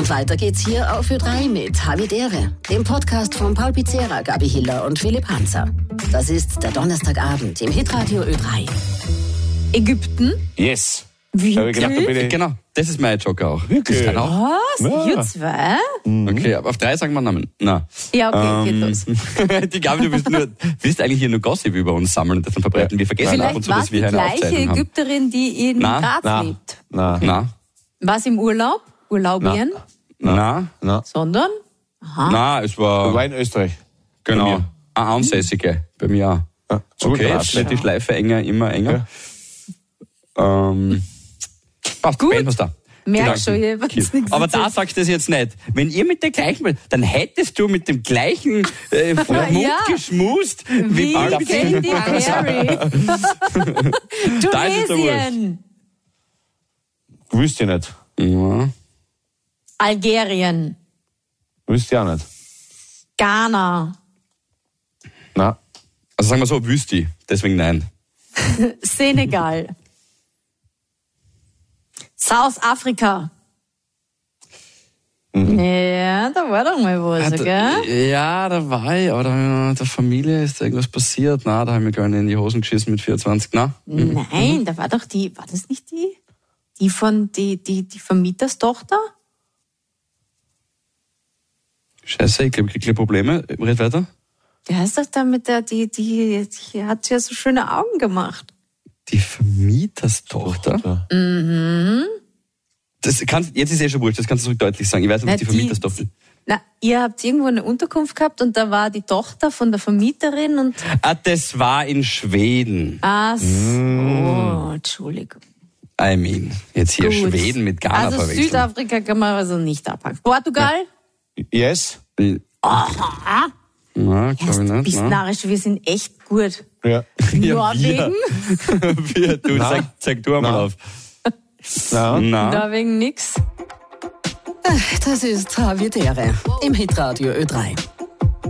Und weiter geht's hier auf Ö3 mit Havidere, dem Podcast von Paul Pizzera, Gabi Hiller und Philipp Hanser. Das ist der Donnerstagabend im Hitradio Ö3. Ägypten? Yes. Wie? Genau, das ist mein Joker auch. Wirklich? Das kann auch. Was? Ja. Ihr zwei? Okay, aber auf 3 sagen wir Namen. Na. Ja, okay, geht los. Die Gabi, du willst eigentlich hier nur Gossip über uns sammeln und das dann verbreiten. Wir vergessen ab und Vielleicht zu, war dass es wir die hier eine gleiche Aufzeichnung haben. Ägypterin, die in Graz lebt. Na. War es im Urlaub? Urlaubien? Na. Sondern? Na, es war... War in Österreich. Genau. Eine Ansässige. Bei mir auch. Ja, Okay, Graz. jetzt wird die Schleife immer enger. Passt, Gut. beenden wir's da. Merk schon, Gedanken. ich weiß nichts Aber da erzählt. sagst du es jetzt nicht. Wenn ihr mit der gleichen, dann hättest du mit dem gleichen Mund Ja. geschmust Wie Paul Katy Perry. Da ist es doch Tunesien. Wüsste ich nicht. Ja. Algerien. Wüsste ich auch nicht. Ghana. Na. Also sagen wir so, Wüsti. Deswegen nein. Senegal. South Africa. Ja, da war doch mal was, gell? Ja, da war ich, aber der Familie ist da irgendwas passiert. Na, da haben wir gar nicht in die Hosen geschissen mit 24. Na? Nein, da war doch war das nicht die von, die Vermieterstochter? Scheiße, ich glaube, ich kriege Probleme. Red weiter. Die heißt doch da mit der, die hat ja so schöne Augen gemacht. Die Vermieterstochter? Jetzt ist schon wurscht, das kannst du so deutlich sagen. Ich weiß nicht, was die Vermieterstochter... Na, ihr habt irgendwo eine Unterkunft gehabt und da war die Tochter von der Vermieterin und... Das war in Schweden. Ah, so, Entschuldigung. I mean, jetzt hier Gut. Schweden mit Ghana Also verwechseln. Südafrika kann man also nicht abhaken. Portugal? Yes. Aha. Na, glaube ich nicht. Bist Na. narrisch, wir sind echt gut. Ja. Norwegen? Du, zeig du einmal auf. Na. Norwegen nix. Das ist Havidere im Hitradio Ö3.